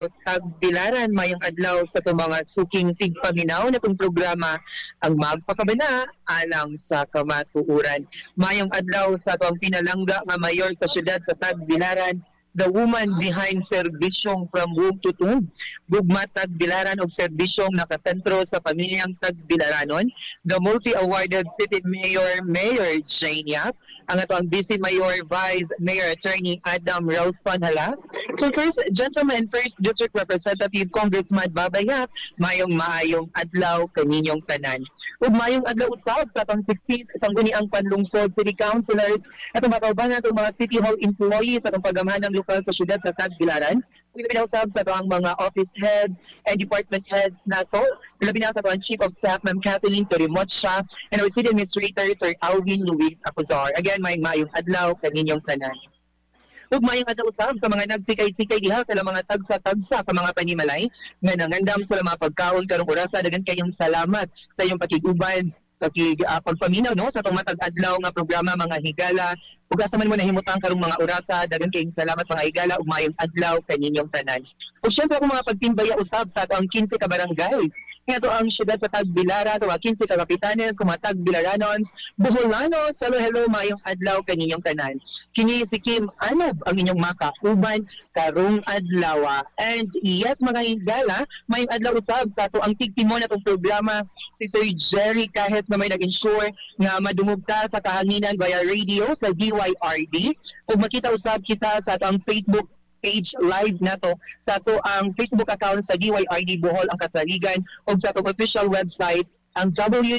Tagbilaran mayong adlaw sa itong mga suking tigpaminaw na itong programa ang magpakabana alang sa kamatuuran. Mayong adlaw sa itong pinalangga nga mayor sa syudad sa Tagbilaran, the woman behind serbisyong from womb to tomb. Gugma Tagbilaran og serbisyong nakasentro sa pamilyang Tagbilaranon, the multi-awarded city mayor, Mayor Jane Yap, ang ato ang Vice Mayor Vice Mayor Attorney Adam Ralston Hala. So first, gentleman, first District Representative Congressman Babay Yap, mayong maayong adlaw kaninyong tanan. Ug mayong adlaw usab sa atong 16th sangguniang panlungsod city councilors at matauban atong mga city hall employees atong pagamahan ng lokal sa syudad sa Tagbilaran. Pinautab sa atong mga office heads and department heads nato. Labi na sa atong Chief of Staff Ma'am Kathleen Torimotcha and our City Administrator Sir Alvin Luis Acuzar. Again, mayong adlaw kaninyong tanan. Ug mayong adlaw usab sa mga nagsikay-sikay diha sa mga tagsa-tagsa sa mga panimalay nga nangandam sa mga pagkaon karong orasa. Dagan kayong salamat sa iyong pakiguban pagpaminaw no sa atong matag adlaw nga programa mga higala. Ug asa man mo nahimutang karong mga orasa, dagan kayong salamat mga higala ug mayong adlaw kaninyong tanan. Ug syempre ako mga pagtimbaya usab sa atong 15 ka barangay. Ito ang syudad sa Tagbilaran, 15 ka kapitanes, mga Tagbilaranons, Buholanos, hello, mayong adlaw kaninyong tanan. Kini si Kim Anab ang inyong makauban karong adlaw. And yes, mga higala, mayong adlaw usab sa ato ang tigtimon atong programa si Sir Jerry Cahes na may nag-ensure nga madungog ta sa kahanginan via radio sa DYRD. Ug makita usab kita sa ato ang Facebook page live nato sa ato ang Facebook account sa DYRD Bohol ang Kasaligan o sa atong official website ang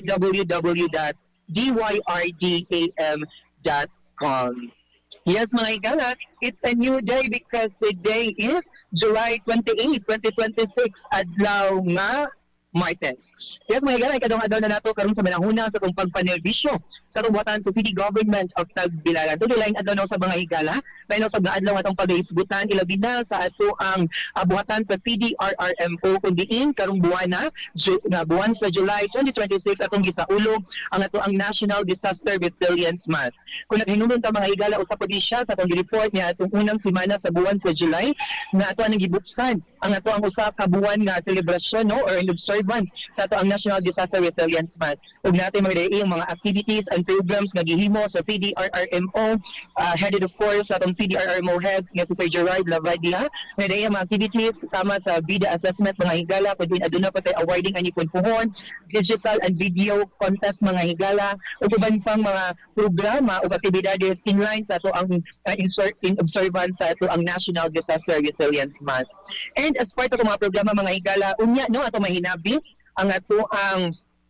www.dyrdam.com. Yes mga higala, it's a new day because today is July 28, 2026, adlaw nga Martes. Yes, mga higala, ikadong adlaw na nato karon sa manahuna sa itong pagpanerbisyo sa tubuhatan sa City Government of Tagbilaran. Ito laing adlaw na sa mga higala, lain sa mga adlaw atong pag-iisgutan, ilabi na sa ato ang buhatan sa CDRRMO kundiin karong buwan na buwan sa July 2026 atong gisaulog ang ato ang National Disaster Resilience Month. Kung naghinumon ta mga higala usa pa siya sa atong report niya atong unang semana sa buwan sa July na ato ang gibuksan ang ato ang usa ka buwan nga selebrasyon no or observance sa ato ang National Disaster Resilience Month. Ug natin mga activities and programs nga gihimo sa CDRRMO, headed of course sa atong CDRRMO head nga si Sir Gerard Lavadia. Nga mga activities kasama sa vida assessment mga higala, pwede aduna pa tay awarding ani punpuhon, digital and video contest mga higala, ug uban pang mga programa o aktibidades inline sa ato ang in observance sa ato ang National Disaster Resilience Month. And as part sa mga programa mga higala, unya no ato mahinabi ang ato ang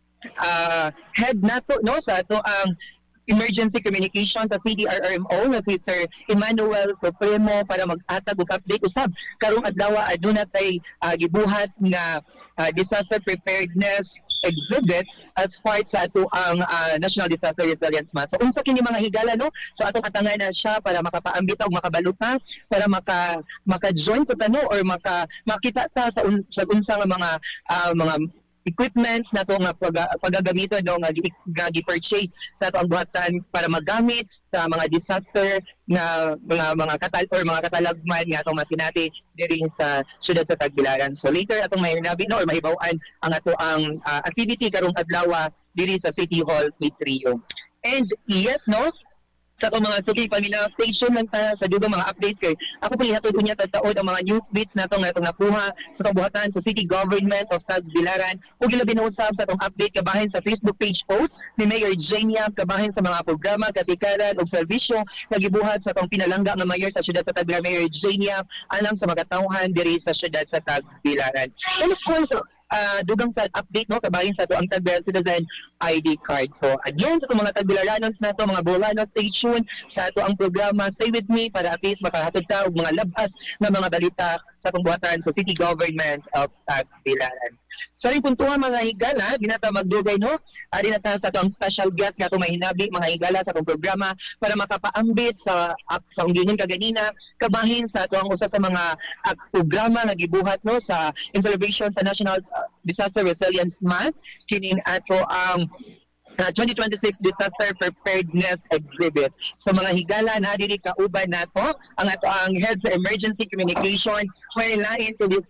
head nato no sa ato ang emergency communication sa CDRRMO na si Sir Emmanuel Supremo para mag-atag og update usab karong adlaw aduna tay gibuhat nga disaster preparedness exhibit as part sa ato ang National Disaster Resilience Month. So unsa kini mga higala no? So atong atangan na siya para makapaambit og makabaluta para maka-join ko tano or makita ta sa unsa nga mga equipments na to nga pagagamiton no nga gi-purchase sa ato ang buhatan para magamit sa mga disaster na mga katalagman nga atong masinati diri sa syudad sa Tagbilaran. So later atong mahinabi no or mahibaw-an ang ato ang activity karong adlaw diri sa City Hall Atrium. And yes no sa itong mga suki pamina station lang ta sa dugang mga updates kay ako po lihatod unya tagtaod ang mga news beats nato nga itong nakuha sa itong buhatan sa City Government of Tagbilaran ug ilabi na usab sa itong update kabahin sa Facebook page post ni Mayor Jane Yap kabahin sa mga programa, katikaran ug serbisyo nga gibuhat sa itong pinalangga nga mayor sa syudad sa Tagbilaran, Mayor Jane Yap alang sa mga tawhan diri sa syudad sa Tagbilaran. And of course dugang sa update no kabahin sa to ang Tagbilaran Citizen ID card. So again sa mga Tagbilaranons na to mga Bolanos, stay tuned sa ato ang programa. Stay with me para at least makahatod ta og mga labas na mga balita sa pangbuhatan sa City Government of Tagbilaran. So rin puntuhan mga higala, ginata magdugay no? Ari na ta sa itong special guest nga itong mahinabi mga higala sa itong programa para makapaambit sa unggihin kaganina kabahin sa itong usa sa mga programa nga gibuhat no sa in celebration sa National Disaster Resilience Month kining ato ang 2026 Disaster Preparedness Exhibit. So mga higala na diri kauban nato ang ato ang head sa emergency communication where lain to this